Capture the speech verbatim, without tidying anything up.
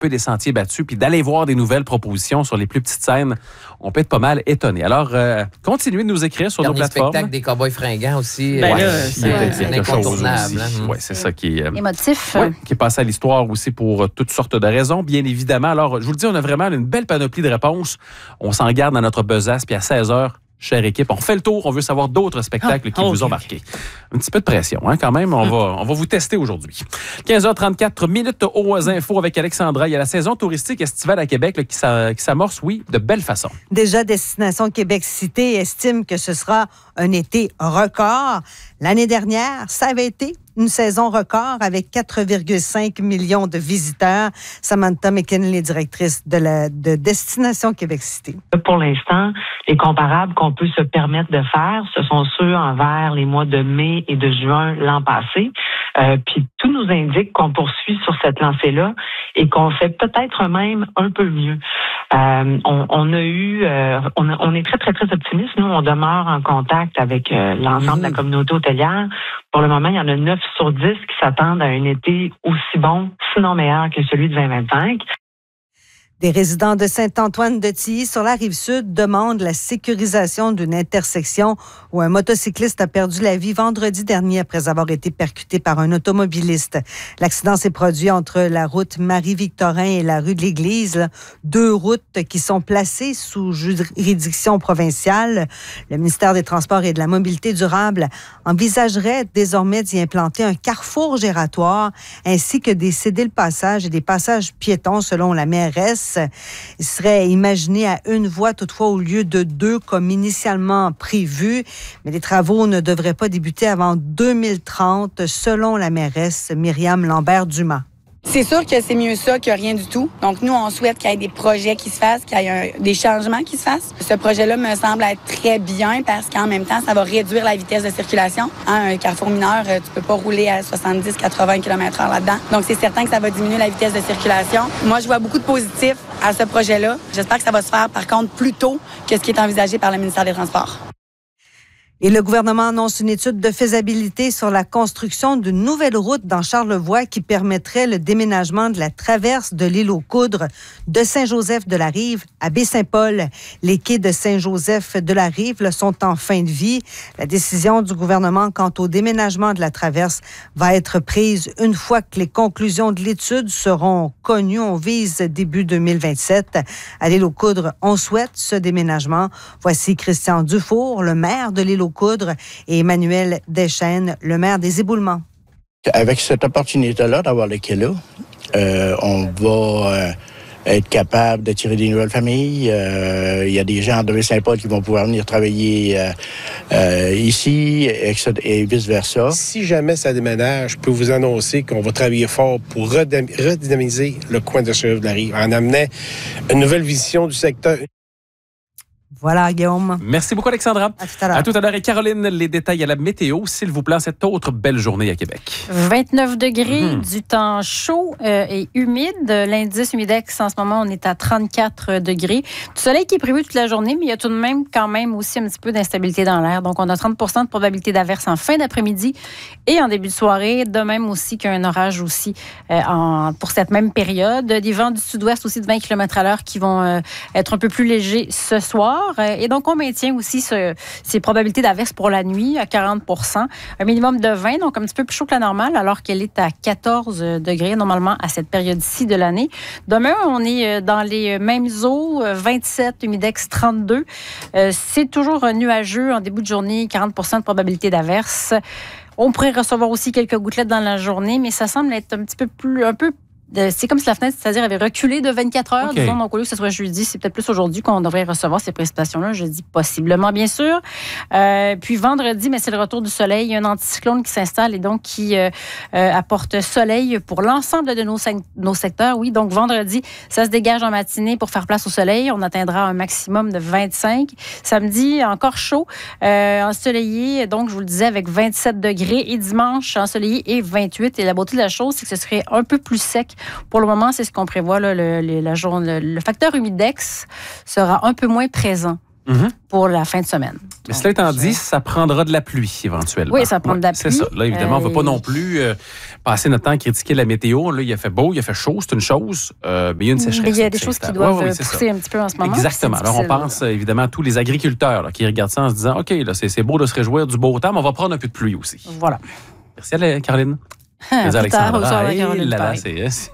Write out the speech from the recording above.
peu des sentiers battus, puis d'aller voir des nouvelles propositions sur les plus petites scènes, on peut être pas mal étonné. Alors, euh, continuez de nous écrire sur nos plateformes. Le spectacle des Cowboys fringants aussi. Ben ouais, là, c'est un incontournable. Hein. Oui, c'est ça qui est... Euh, émotif. Ouais, qui est passé à l'histoire aussi pour euh, toutes sortes de raisons, bien évidemment. Alors, je vous le dis, on a vraiment une belle panoplie de réponses. On s'en garde dans notre besace, puis à seize heures, chère équipe, on fait le tour, on veut savoir d'autres spectacles ah, qui okay. vous ont marqué. Un petit peu de pression, hein, quand même. On, hum. va, on va vous tester aujourd'hui. quinze heures trente-quatre minutes aux infos avec Alexandra. Il y a la saison touristique estivale à Québec là, qui, s'a, qui s'amorce, oui, de belle façon. Déjà, Destination Québec Cité estime que ce sera un été record. L'année dernière, ça avait été une saison record avec quatre virgule cinq millions de visiteurs. Samantha McKinley, directrice de, la, de Destination Québec Cité. Pour l'instant, les comparables qu'on peut se permettre de faire, ce sont ceux envers les mois de mai et de juin l'an passé. Euh, puis tout nous indique qu'on poursuit sur cette lancée-là et qu'on fait peut-être même un peu mieux. Euh, on, on a eu, euh, on, a, on est très très très optimiste. Nous, on demeure en contact avec euh, l'ensemble mmh. de la communauté hôtelière. Pour le moment, il y en a neuf sur dix qui s'attendent à un été aussi bon, sinon meilleur que celui de vingt vingt-cinq. Des résidents de Saint-Antoine-de-Tilly sur la Rive-Sud demandent la sécurisation d'une intersection où un motocycliste a perdu la vie vendredi dernier après avoir été percuté par un automobiliste. L'accident s'est produit entre la route Marie-Victorin et la rue de l'Église, là, deux routes qui sont placées sous juridiction provinciale. Le ministère des Transports et de la Mobilité durable envisagerait désormais d'y implanter un carrefour gératoire ainsi que des cédés le passage et des passages piétons selon la mairesse. Il serait imaginé à une voie toutefois au lieu de deux comme initialement prévu. Mais les travaux ne devraient pas débuter avant deux mille trente selon la mairesse Myriam Lambert-Dumas. C'est sûr que c'est mieux ça que rien du tout. Donc, nous, on souhaite qu'il y ait des projets qui se fassent, qu'il y ait un, des changements qui se fassent. Ce projet-là me semble être très bien parce qu'en même temps, ça va réduire la vitesse de circulation. Hein, un carrefour mineur, tu peux pas rouler à soixante-dix à quatre-vingts kilomètres heure là-dedans. Donc, c'est certain que ça va diminuer la vitesse de circulation. Moi, je vois beaucoup de positifs à ce projet-là. J'espère que ça va se faire, par contre, plus tôt que ce qui est envisagé par le ministère des Transports. Et le gouvernement annonce une étude de faisabilité sur la construction d'une nouvelle route dans Charlevoix qui permettrait le déménagement de la traverse de l'île aux Coudres de Saint-Joseph-de-la-Rive à Baie-Saint-Paul. Les quais de Saint-Joseph-de-la-Rive sont en fin de vie. La décision du gouvernement quant au déménagement de la traverse va être prise une fois que les conclusions de l'étude seront connues. On vise début deux mille vingt-sept. À l'île aux Coudres, on souhaite ce déménagement. Voici Christian Dufour, le maire de l'île aux Coudres, et Emmanuel Deschênes, le maire des Éboulements. Avec cette opportunité-là d'avoir le quai là, euh, on va euh, être capable d'attirer des nouvelles familles. Euh, il y a des gens de Baie-Saint-Paul qui vont pouvoir venir travailler euh, euh, ici et, et vice-versa. Si jamais ça déménage, je peux vous annoncer qu'on va travailler fort pour redynamiser le coin de Saint-Joseph-de-la-Rive en amenant une nouvelle vision du secteur. Voilà, Guillaume. Merci beaucoup, Alexandra. À tout à l'heure. À tout à l'heure. Et Caroline, les détails à la météo, s'il vous plaît, cette autre belle journée à Québec. vingt-neuf degrés, mmh. du temps chaud euh, et humide. L'indice humidex, en ce moment, on est à trente-quatre degrés. Du soleil qui est prévu toute la journée, mais il y a tout de même, quand même, aussi un petit peu d'instabilité dans l'air. Donc, on a trente pour cent de probabilité d'averse en fin d'après-midi et en début de soirée. De même aussi qu'un orage aussi euh, en, pour cette même période. Des vents du sud-ouest aussi de vingt kilomètres à l'heure qui vont euh, être un peu plus légers ce soir. Et donc, on maintient aussi ce, ces probabilités d'averse pour la nuit à quarante pour cent. Un minimum de vingt, donc un petit peu plus chaud que la normale, alors qu'elle est à quatorze degrés normalement à cette période-ci de l'année. Demain, on est dans les mêmes eaux, vingt-sept, humidex trente-deux. C'est toujours nuageux en début de journée, quarante pour cent de probabilité d'averse. On pourrait recevoir aussi quelques gouttelettes dans la journée, mais ça semble être un petit peu plus, un peu c'est comme si la fenêtre, c'est-à-dire, avait reculé de vingt-quatre heures. Okay. Disons, donc, au lieu que ce soit jeudi, c'est peut-être plus aujourd'hui qu'on devrait recevoir ces précipitations-là. Je dis possiblement, bien sûr. Euh, puis vendredi, mais c'est le retour du soleil. Il y a un anticyclone qui s'installe et donc qui euh, euh, apporte soleil pour l'ensemble de nos, nos secteurs. Oui, donc vendredi, ça se dégage en matinée pour faire place au soleil. On atteindra un maximum de vingt-cinq. Samedi, encore chaud, euh, ensoleillé. Donc, je vous le disais, avec vingt-sept degrés. Et dimanche, ensoleillé et vingt-huit. Et la beauté de la chose, c'est que ce serait un peu plus sec. Pour le moment, c'est ce qu'on prévoit. Là, le, le, la journée, le facteur humidex sera un peu moins présent Mm-hmm. pour la fin de semaine. Mais cela étant dit, ça prendra de la pluie éventuellement. Oui, ça prend de la C'est pluie. ça. Là, évidemment, on ne Euh, veut pas non plus euh, passer notre temps à critiquer la météo. Là, il a fait beau, il a fait chaud, c'est une chose, euh, mais il y a une sécheresse. Il y a des choses qui doivent ouais, ouais, c'est pousser ça. un petit peu en ce moment. Exactement. C'est Alors, on difficile. pense euh, évidemment à tous les agriculteurs là, qui regardent ça en se disant, OK, là, c'est, c'est beau de se réjouir du beau temps, mais on va prendre un peu de pluie aussi. Voilà. Merci, Caroline. Plus tard, au soir, Hey, Caroline, là, là, pareil. c'est,